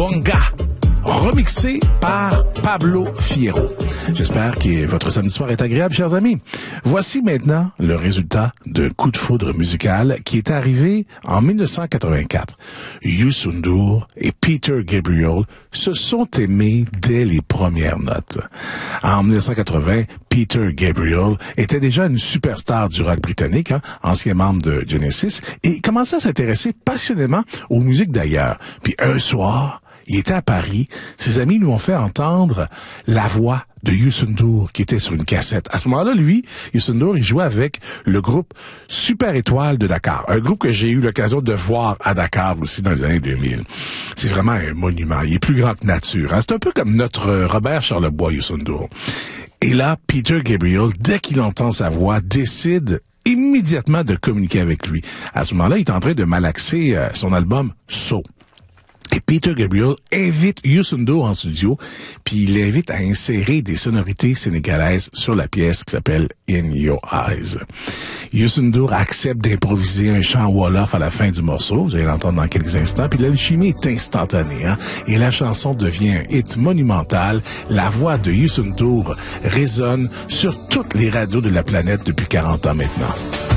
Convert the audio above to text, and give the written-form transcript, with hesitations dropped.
Bonga, remixé par Pablo Fierro. J'espère que votre samedi soir est agréable, chers amis. Voici maintenant le résultat d'un coup de foudre musical qui est arrivé en 1984. Youssou N'Dour et Peter Gabriel se sont aimés dès les premières notes. En 1980, Peter Gabriel était déjà une superstar du rock britannique, ancien membre de Genesis, et il commençait à s'intéresser passionnément aux musiques d'ailleurs. Puis un soir, il était à Paris. Ses amis lui ont fait entendre la voix de Youssou N'Dour qui était sur une cassette. À ce moment-là, lui, Youssou N'Dour, il jouait avec le groupe Super Étoile de Dakar. Un groupe que j'ai eu l'occasion de voir à Dakar aussi dans les années 2000. C'est vraiment un monument. Il est plus grand que nature. C'est un peu comme notre Robert Charlebois, Youssou N'Dour. Et là, Peter Gabriel, dès qu'il entend sa voix, décide immédiatement de communiquer avec lui. À ce moment-là, il est en train de malaxer son album So. Et Peter Gabriel invite Youssou N'Dour en studio, puis il l'invite à insérer des sonorités sénégalaises sur la pièce qui s'appelle In Your Eyes. Youssou N'Dour accepte d'improviser un chant Wolof à la fin du morceau, vous allez l'entendre dans quelques instants, puis l'alchimie est instantanée, et la chanson devient un hit monumental. La voix de Youssou N'Dour résonne sur toutes les radios de la planète depuis 40 ans maintenant.